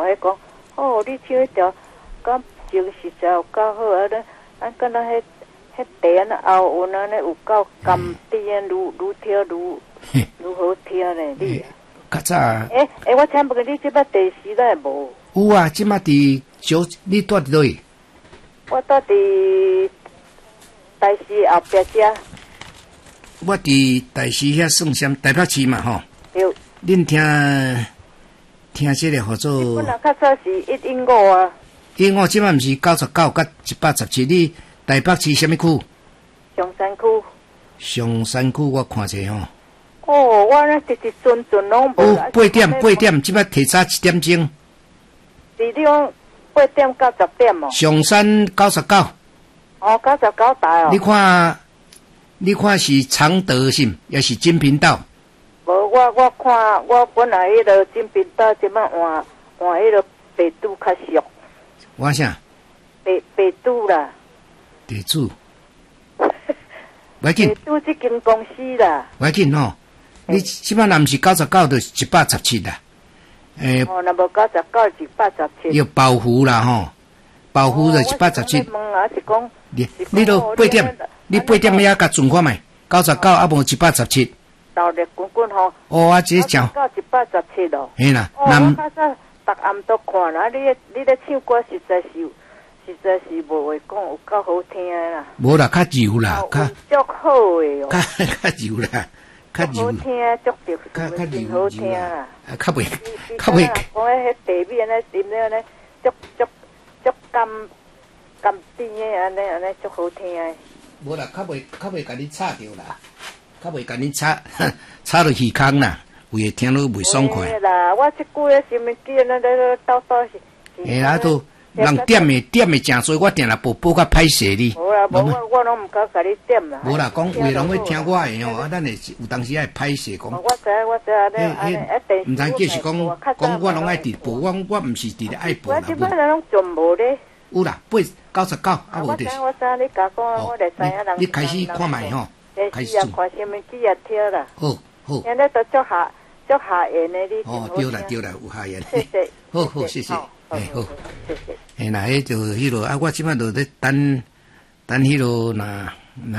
迄讲，哦，你唱迄条，感情实在有够好啊！咱敢若迄地安后韵安尼有够甘甜，愈听愈好听咧，你。 较早。 我请问你即摆第时代无？ 有啊，即摆伫你住伫倒位？ 我住伫台视后壁遮。 我伫台视遐算啥？台北市嘛吼。 对。 恁听这个叫做。 本来较早是115啊。 115即摆毋是99甲117，你台北市啥物区？ 上山区。 上山区我看者吼。 哦，我呢直阵拢无。 8点，即摆提早1点钟。 是你讲8点到10点哦。 上山99。 哦，99台哦。 你看是常德是，也是金频道？ 无，我看我本来迄个金频道即摆换迄个白拄较俗。 换啥？ 白拄啦。 地主。袂紧。 白拄这间公司啦。 袂紧吼，你即摆若毋是99，就是117啦。 哦，若无99是117。 要保护啦吼，保护就117。 问啊是讲。 你都8点。你8点遐甲存看觅，99啊无117。 豆粒滚滚吼。 哦，啊，这讲。 到117咯。 嘿啦， 我较早逐暗都看啦，你咧唱歌实在是无话讲，有够好听的啦。 无啦，较柔啦， 足好诶哦。 较柔啦，较柔。 好听，足特殊，真好听啦。 啊，较袂。 讲迄地面安尼，点咧安尼，足甘甜诶，安尼足好听诶。 无啦，较袂甲你插着啦，较袂甲你插落耳孔啦，为听落袂爽快。 啦，我即句诶是物件，那倒是。 哎啦，都人点诶诚多，我定来报较歹势哩。 无啦，我拢毋敢甲你点啦。 无啦，讲话拢要听我诶吼，啊，咱会有当时爱歹势讲。 我知安尼毋知叫是讲我拢爱直播，我毋是直咧爱播啦。 我即摆拢全无咧。 有啦，99啊无就是。 我知你甲讲，我来知影人。 你开始看觅吼， 开始看新闻机啊，听啦。 好。 现在都足下言的你。 哦，对啦，有下言。 谢谢。 好，谢谢。好。 谢谢。 嘿，那迄就迄落啊，我即摆就咧等迄落那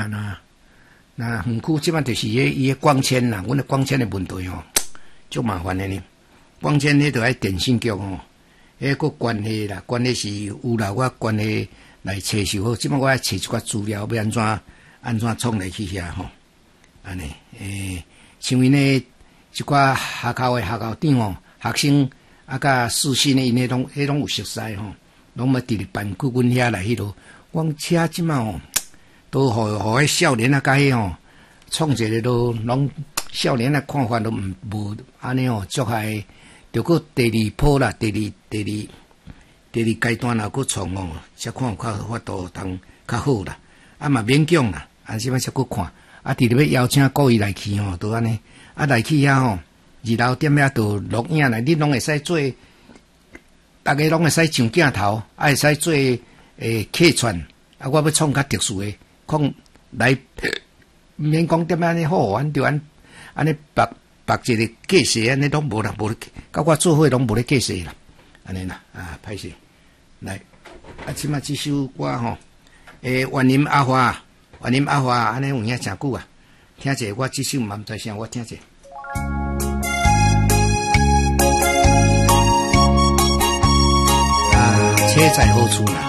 园区即摆就是伊光纤啦，阮的光纤的问题吼，足麻烦的呢。光纤迄就爱电信局吼。迄个关系啦，关系是有啦，我关系来找就好。即摆我爱找一寡资料，要安怎创来去遐吼？安尼像因呢一寡学校的学校长吼，学生啊甲师生呢，因迄拢有熟悉吼，拢要直直办去阮遐来迄落。我车即摆吼，都互迄少年啊甲迄吼，创一个都拢少年啊看法都无安尼吼，足害。着搁第2波啦，第二阶段啦，搁创哦，才看有较法度通较好啦。啊嘛勉强啦，啊即摆才搁看。啊，直直要邀请各位来去吼，都安尼。啊来去遐吼，2楼点遐都录影来，你拢会使做，大家拢会使上镜头，啊会使做客串。啊，我要创较特殊诶，讲来免讲点安尼好玩，就安尼白一个计势安尼拢无啦，无甲我做伙拢无咧计势啦，安尼啦啊，歹势来啊，即摆即首歌吼，原音阿花，安尼有影诚久啊，听者我即首嘛毋知啥，我听者。车在何处啦？